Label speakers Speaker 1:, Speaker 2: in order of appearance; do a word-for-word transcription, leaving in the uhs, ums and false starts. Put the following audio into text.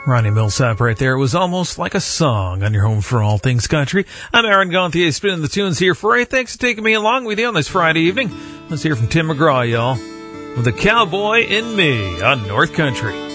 Speaker 1: Ronnie Millsap right there. It was almost like a song on your home for all things country. I'm Aaron Gonthier, spinning the tunes here for you. Thanks for taking me along with you on this Friday evening. Let's hear from Tim McGraw, y'all, with The Cowboy in Me on North Country.